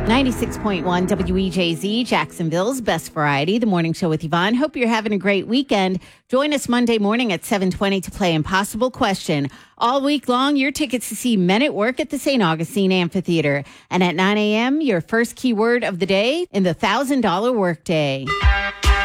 96.1 WEJZ, Jacksonville's best variety, the morning show with Yvonne. Hope you're having a great weekend. Join us Monday morning at 7:20 to play Impossible Question. All week long, your tickets to see Men at Work at the St. Augustine Amphitheater. And at 9 a.m., your first keyword of the day in the $1,000 workday.